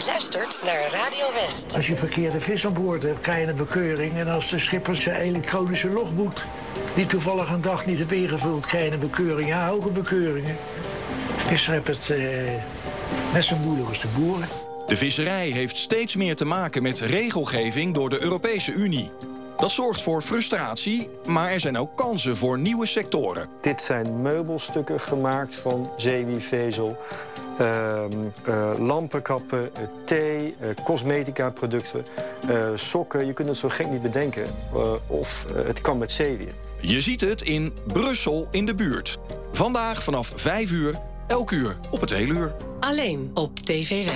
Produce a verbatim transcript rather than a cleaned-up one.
luistert naar Radio West. Als je verkeerde vis aan boord hebt, krijg je een bekeuring. En als de schipper zijn elektronische logboek die toevallig een dag niet heeft ingevuld, krijg je een bekeuring. Ja, hoge bekeuringen. De visser heeft het eh, net zo moeilijk als de boeren. De visserij heeft steeds meer te maken met regelgeving door de Europese Unie. Dat zorgt voor frustratie, maar er zijn ook kansen voor nieuwe sectoren. Dit zijn meubelstukken gemaakt van zeewiervezel, uh, uh, lampenkappen, uh, thee, uh, cosmetica-producten, uh, sokken. Je kunt het zo gek niet bedenken. Uh, of uh, het kan met zeewier. Je ziet het in Brussel in de buurt. Vandaag vanaf vijf uur, elk uur op het hele uur. Alleen op T V West.